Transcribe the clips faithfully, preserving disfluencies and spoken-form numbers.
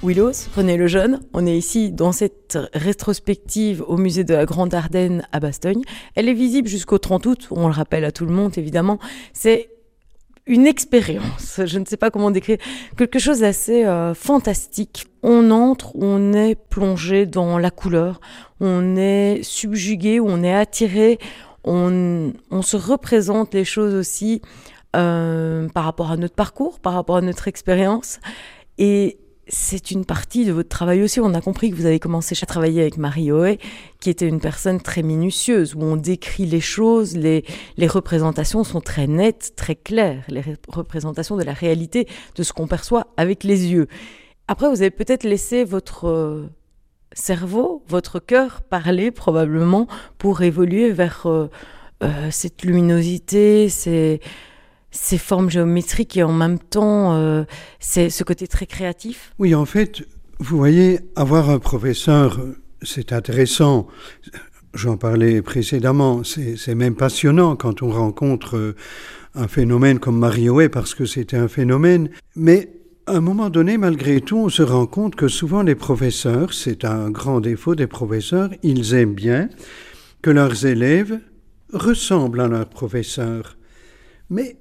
Willows, René Lejeune, on est ici dans cette rétrospective au musée de la Grande Ardenne à Bastogne. Elle est visible jusqu'au trente août, on le rappelle à tout le monde évidemment. C'est une expérience, je ne sais pas comment décrire, quelque chose d'assez euh, fantastique. On entre, on est plongé dans la couleur, on est subjugué, on est attiré, on, on se représente les choses aussi euh, par rapport à notre parcours, par rapport à notre expérience. Et c'est une partie de votre travail aussi. On a compris que vous avez commencé à travailler avec Marie Hoey, qui était une personne très minutieuse, où on décrit les choses, les, les représentations sont très nettes, très claires, les ré- représentations de la réalité, de ce qu'on perçoit avec les yeux. Après, vous avez peut-être laissé votre euh, cerveau, votre cœur parler probablement pour évoluer vers euh, euh, cette luminosité, ces... ces formes géométriques et en même temps, euh, c'est ce côté très créatif. Oui, en fait, vous voyez, avoir un professeur, c'est intéressant. J'en parlais précédemment, c'est, c'est même passionnant quand on rencontre un phénomène comme Marie Hoey, parce que c'était un phénomène. Mais à un moment donné, malgré tout, on se rend compte que souvent les professeurs, c'est un grand défaut des professeurs, ils aiment bien que leurs élèves ressemblent à leurs professeurs. Mais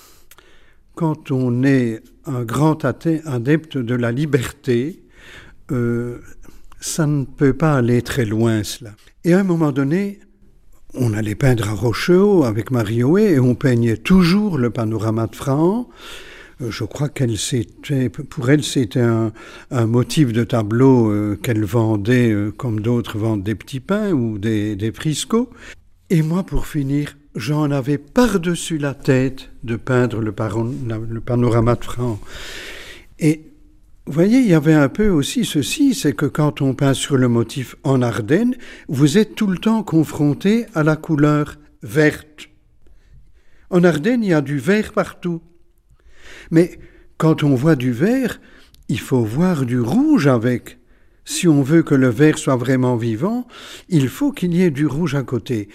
quand on est un grand adepte de la liberté, euh, ça ne peut pas aller très loin, cela. Et à un moment donné, on allait peindre à Rochehaut avec Marie Hoey et on peignait toujours le panorama de Frahan. Euh, je crois qu'elle c'était, pour elle, c'était un, un motif de tableau euh, qu'elle vendait euh, comme d'autres vendent des petits pains ou des, des friscots. Et moi, pour finir, j'en avais par-dessus la tête de peindre le, paron, le panorama de Frahan. Et vous voyez, il y avait un peu aussi ceci, c'est que quand on peint sur le motif en Ardennes, vous êtes tout le temps confronté à la couleur verte. En Ardennes, il y a du vert partout. Mais quand on voit du vert, il faut voir du rouge avec. Si on veut que le vert soit vraiment vivant, il faut qu'il y ait du rouge à côté.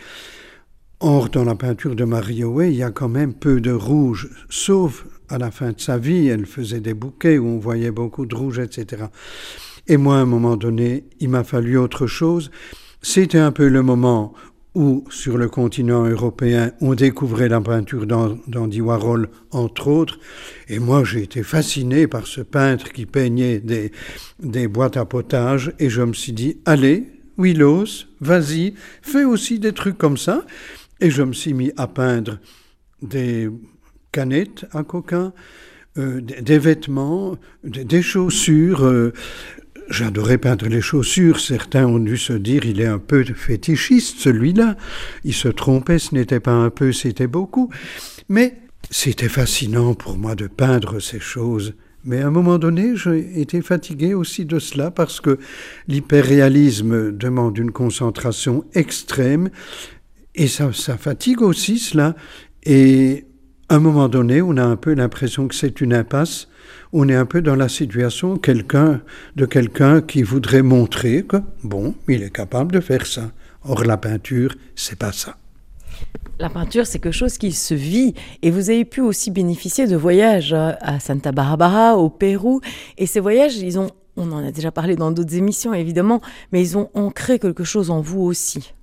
Or, dans la peinture de Marie Hoey, il y a quand même peu de rouge, sauf à la fin de sa vie, elle faisait des bouquets où on voyait beaucoup de rouge, et cetera. Et moi, à un moment donné, il m'a fallu autre chose. C'était un peu le moment où, sur le continent européen, on découvrait la peinture d'Andy Warhol, entre autres. Et moi, j'ai été fasciné par ce peintre qui peignait des, des boîtes à potage. Et je me suis dit, allez, Willows, vas-y, fais aussi des trucs comme ça. Et je me suis mis à peindre des canettes à coca, euh, des, des vêtements, des, des chaussures. Euh, J'adorais peindre les chaussures. Certains ont dû se dire, il est un peu fétichiste, celui-là. Il se trompait, ce n'était pas un peu, c'était beaucoup. Mais c'était fascinant pour moi de peindre ces choses. Mais à un moment donné, j'ai été fatigué aussi de cela parce que l'hyperréalisme demande une concentration extrême et ça, ça fatigue aussi cela. Et à un moment donné, on a un peu l'impression que c'est une impasse. On est un peu dans la situation quelqu'un, de quelqu'un qui voudrait montrer que, bon, il est capable de faire ça. Or, la peinture, c'est pas ça. La peinture, c'est quelque chose qui se vit. Et vous avez pu aussi bénéficier de voyages à Santa Barbara, au Pérou. Et ces voyages, ils ont, on en a déjà parlé dans d'autres émissions, évidemment, mais ils ont ancré quelque chose en vous aussi.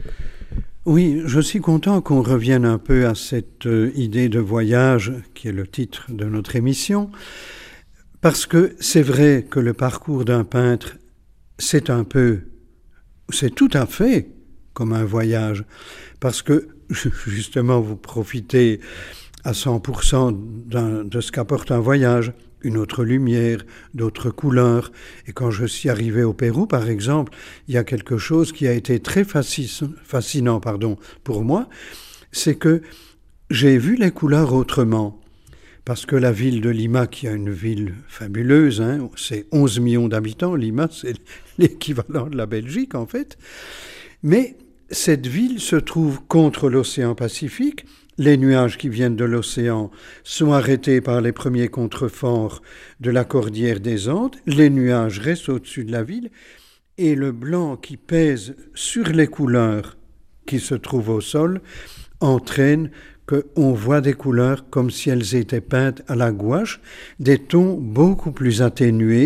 Oui, je suis content qu'on revienne un peu à cette euh, idée de voyage, qui est le titre de notre émission, parce que c'est vrai que le parcours d'un peintre, c'est un peu, c'est tout à fait comme un voyage, parce que justement vous profitez à cent pour cent d'un, de ce qu'apporte un voyage, une autre lumière, d'autres couleurs. Et quand je suis arrivé au Pérou, par exemple, il y a quelque chose qui a été très fascinant, fascinant pardon, pour moi, c'est que j'ai vu les couleurs autrement. Parce que la ville de Lima, qui est une ville fabuleuse, hein, c'est onze millions d'habitants, Lima, c'est l'équivalent de la Belgique en fait, mais cette ville se trouve contre l'océan Pacifique. Les nuages qui viennent de l'océan sont arrêtés par les premiers contreforts de la cordillère des Andes. Les nuages restent au-dessus de la ville et le blanc qui pèse sur les couleurs qui se trouvent au sol entraîne qu'on voit des couleurs comme si elles étaient peintes à la gouache, des tons beaucoup plus atténués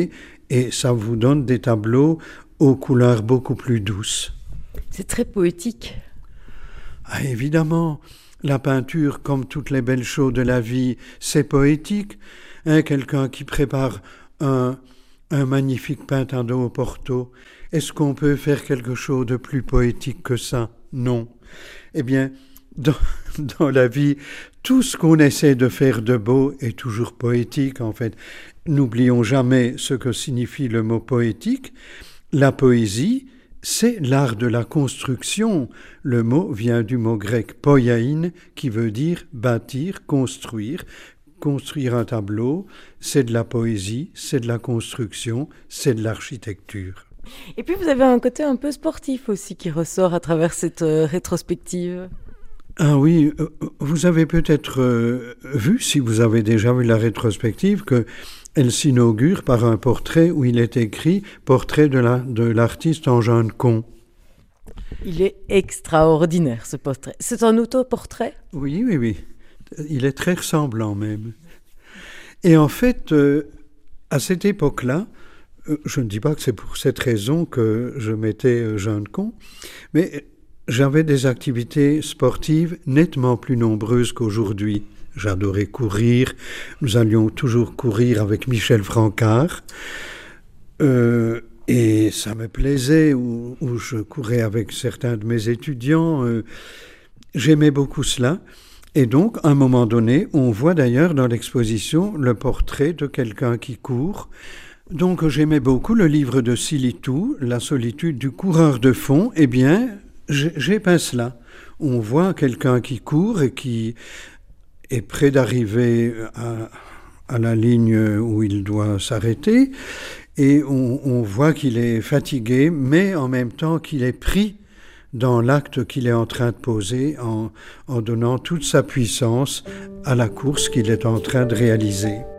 et ça vous donne des tableaux aux couleurs beaucoup plus douces. C'est très poétique. Ah, évidemment, la peinture, comme toutes les belles choses de la vie, c'est poétique. Hein, quelqu'un qui prépare un, un magnifique pintado au Porto, est-ce qu'on peut faire quelque chose de plus poétique que ça? Non. Eh bien, dans, dans la vie, tout ce qu'on essaie de faire de beau est toujours poétique, en fait. N'oublions jamais ce que signifie le mot poétique. La poésie, c'est l'art de la construction. Le mot vient du mot grec poiain, qui veut dire bâtir, construire. Construire un tableau, c'est de la poésie, c'est de la construction, c'est de l'architecture. Et puis vous avez un côté un peu sportif aussi qui ressort à travers cette euh, rétrospective. Ah oui, euh, vous avez peut-être euh, vu, si vous avez déjà vu la rétrospective, qu'elle s'inaugure par un portrait où il est écrit « Portrait de, la, de l'artiste en jeune con ». Il est extraordinaire ce portrait. C'est un autoportrait ? Oui, oui, oui. Il est très ressemblant même. Et en fait, euh, à cette époque-là, euh, je ne dis pas que c'est pour cette raison que je m'étais euh, jeune con, mais j'avais des activités sportives nettement plus nombreuses qu'aujourd'hui. J'adorais courir, nous allions toujours courir avec Michel Francard, euh, et ça me plaisait, où, où je courais avec certains de mes étudiants, euh, j'aimais beaucoup cela. Et donc, à un moment donné, on voit d'ailleurs dans l'exposition le portrait de quelqu'un qui court. Donc, j'aimais beaucoup le livre de Silitou, La solitude du coureur de fond. Eh bien, j'ai, j'ai peint cela. On voit quelqu'un qui court et qui est près d'arriver à, à la ligne où il doit s'arrêter. Et on, on voit qu'il est fatigué, mais en même temps qu'il est pris dans l'acte qu'il est en train de poser en, en donnant toute sa puissance à la course qu'il est en train de réaliser.